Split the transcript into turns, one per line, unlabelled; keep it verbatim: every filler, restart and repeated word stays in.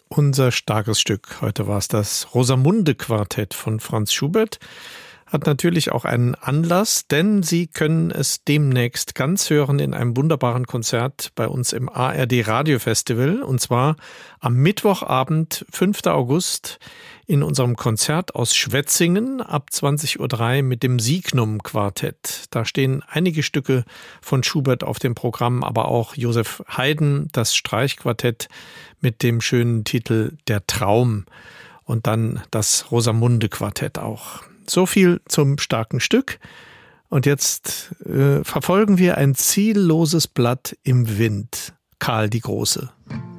unser starkes Stück. Heute war es das Rosamunde-Quartett von Franz Schubert. Hat natürlich auch einen Anlass, denn Sie können es demnächst ganz hören in einem wunderbaren Konzert bei uns im A R D Radio Festival. Und zwar am Mittwochabend, fünften August, in unserem Konzert aus Schwetzingen ab zwanzig Uhr drei mit dem Signum-Quartett. Da stehen einige Stücke von Schubert auf dem Programm, aber auch Joseph Haydn, das Streichquartett mit dem schönen Titel Der Traum und dann das Rosamunde-Quartett auch. So viel zum starken Stück. Und jetzt äh, verfolgen wir ein zielloses Blatt im Wind. Karl die Große.